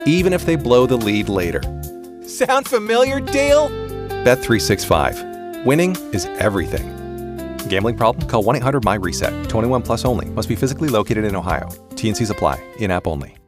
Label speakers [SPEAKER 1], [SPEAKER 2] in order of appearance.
[SPEAKER 1] even if they blow the lead later.
[SPEAKER 2] Sound familiar, Dale?
[SPEAKER 1] Bet365. Winning is everything. Gambling problem? Call 1-800-MY-RESET. 21 plus only. Must be physically located in Ohio. T&Cs apply. In-app only.